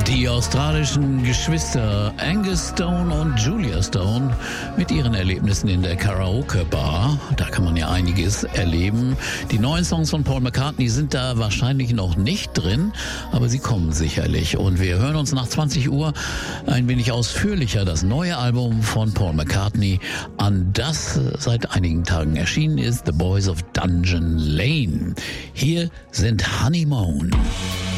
Die australischen Geschwister Angus Stone und Julia Stone mit ihren Erlebnissen in der Karaoke-Bar. Da kann man ja einiges erleben. Die neuen Songs von Paul McCartney sind da wahrscheinlich noch nicht drin, aber sie kommen sicherlich. Und wir hören uns nach 20 Uhr ein wenig ausführlicher das neue Album von Paul McCartney an, das seit einigen Tagen erschienen ist, The Boys of Dungeon Lane. Hier sind Honeymoon.